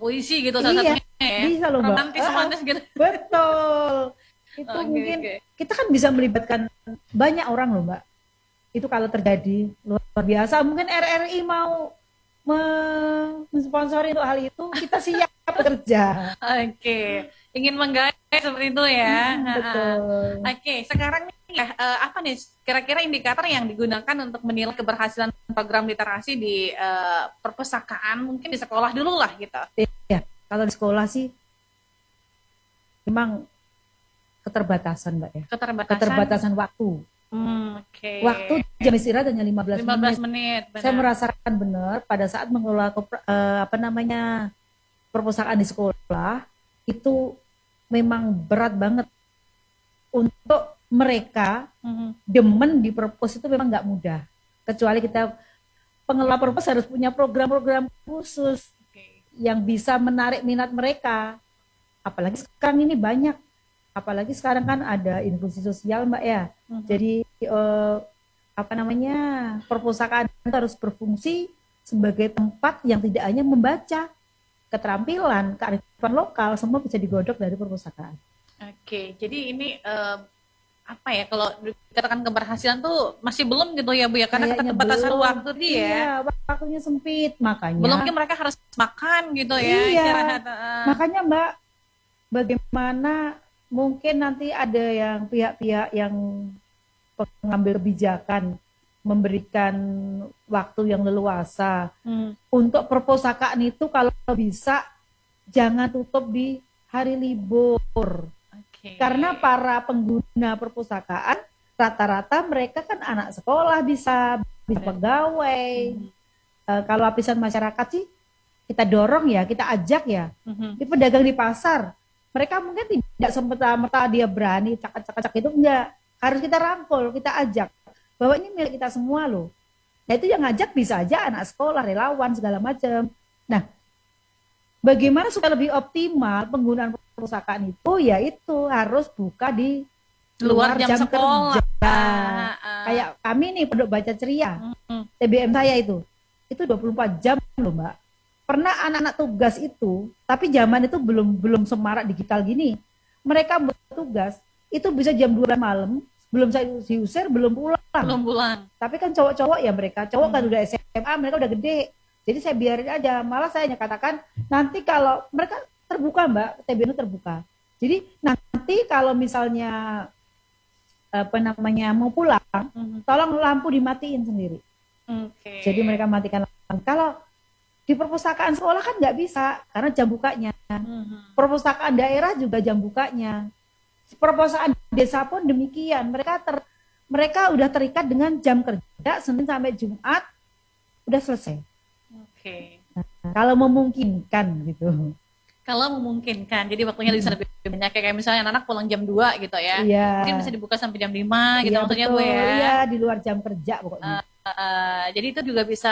puisi gitu salah Iya, satunya ya. bisa loh Mbak. Romantis gitu. Betul. Itu Oke, mungkin oke. kita kan bisa melibatkan banyak orang loh Mbak. Itu kalau terjadi luar biasa. Mungkin RRI mau mensponsori untuk hal itu, kita siap bekerja. Oke, ingin menggait seperti itu ya. Betul. Oke, sekarang nih ya, apa nih kira-kira indikator yang digunakan untuk menilai keberhasilan program literasi di perpustakaan, mungkin di sekolah dulu lah gitu. Ya, kalau di sekolah sih memang keterbatasan Mbak ya. Keterbatasan waktu. Oke. Waktu jam istirahat hanya 15 15 menit. menit. Benar. Saya merasakan benar pada saat mengelola perpustakaan di sekolah itu memang berat banget untuk mereka demen di perpus itu memang nggak mudah. Kecuali kita pengelola perpus harus punya program-program khusus yang bisa menarik minat mereka. Apalagi sekarang ini banyak. Apalagi sekarang kan ada inklusi sosial Mbak ya. Jadi perpustakaan itu harus berfungsi sebagai tempat yang tidak hanya membaca, keterampilan, kearifan lokal semua bisa digodok dari perpustakaan. Oke, jadi ini kalau dikatakan keberhasilan tuh masih belum gitu ya Bu ya, karena keterbatasan waktu dia. Iya, waktunya sempit makanya. Belum mungkin mereka harus makan gitu ya. Iya, makanya Mbak, bagaimana mungkin nanti ada yang pihak-pihak yang pengambil kebijakan memberikan waktu yang leluasa untuk perpustakaan itu kalau bisa jangan tutup di hari libur. Karena para pengguna perpustakaan rata-rata mereka kan anak sekolah bisa pegawai. Kalau lapisan masyarakat sih kita dorong ya, kita ajak ya. Di pedagang di pasar mereka mungkin tidak semata-mata dia berani cakap-cakap itu, enggak. Harus kita rangkul, kita ajak bahwa ini milik kita semua loh. Nah itu yang ngajak bisa aja anak sekolah, relawan segala macam. Nah bagaimana supaya lebih optimal penggunaan perpustakaan itu, yaitu harus buka di luar jam sekolah. Kerja. Kayak kami nih Pondok Baca Ceria, TBM saya itu 24 jam loh Mbak. Pernah anak-anak tugas itu, tapi zaman itu belum semarak digital gini. Mereka bertugas itu bisa jam 2 malam, belum saya diusir, belum pulang. Tapi kan cowok-cowok ya mereka, cowok kan udah SMA, mereka udah gede. Jadi saya biarin aja, malah saya katakan nanti kalau mereka terbuka Mbak, TBN terbuka. Jadi nanti kalau misalnya mau pulang, tolong lampu dimatiin sendiri. Jadi mereka matikan lampu. Kalau di perpustakaan sekolah kan nggak bisa karena jam bukanya. Perpustakaan daerah juga jam bukanya. Perpustakaan desa pun demikian. Mereka udah terikat dengan jam kerja Senin sampai Jumat udah selesai. Nah, kalau memungkinkan gitu. Kalau memungkinkan, jadi waktunya bisa lebih banyak kayak misalnya anak pulang jam 2 gitu ya. Iya. Mungkin bisa dibuka sampai jam 5 gitu maksudnya Bu ya. Iya, di luar jam kerja pokoknya. Jadi itu juga bisa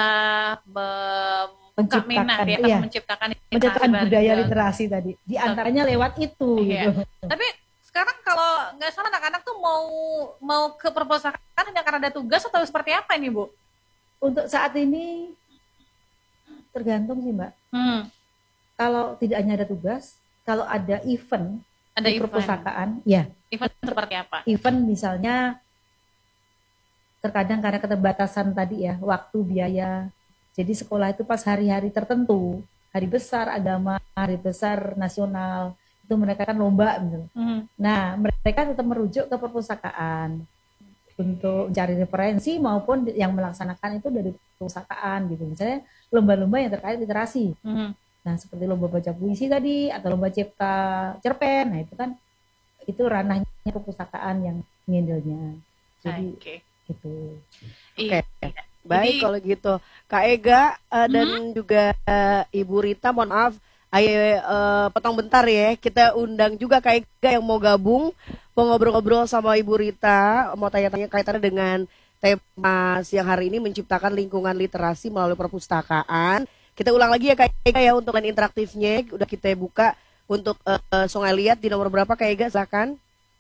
menciptakan budaya literasi tadi. Di antaranya lewat itu gitu. Tapi sekarang kalau nggak salah anak-anak tuh mau ke perpustakaan hanya karena ada tugas atau seperti apa ini Bu? Untuk saat ini tergantung sih Mbak. Kalau tidak hanya ada tugas, kalau ada event di perpustakaan, ya. Event seperti apa? Event misalnya terkadang karena keterbatasan tadi ya, waktu, biaya. Jadi sekolah itu pas hari-hari tertentu, hari besar agama, hari besar nasional, itu mereka kan lomba gitu. Nah, mereka tetap merujuk ke perpustakaan untuk mencari referensi maupun yang melaksanakan itu dari perpustakaan gitu. Misalnya lomba-lomba yang terkait literasi. Nah, seperti lomba baca puisi tadi atau lomba cipta cerpen. Nah, itu ranahnya perpustakaan yang ngindelnya. Jadi gitu. Oke. Baik kalau gitu. Kak Ega dan juga Ibu Rita, mohon maaf, potong bentar ya. Kita undang juga Kak Ega yang mau gabung, mau ngobrol-ngobrol sama Ibu Rita, mau tanya-tanya kaitannya dengan tema siang hari ini, menciptakan lingkungan literasi melalui perpustakaan. Kita ulang lagi ya Kak Ega ya untuk line interaktifnya, udah kita buka untuk Sungai Liat di nomor berapa Kak Ega, silakan.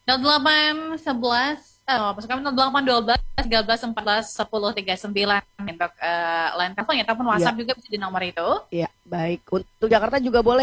0811 maksud kami 0812 13 14 10 39 untuk line telepon ya, ataupun WhatsApp juga bisa di nomor itu. Iya, baik. Untuk Jakarta juga boleh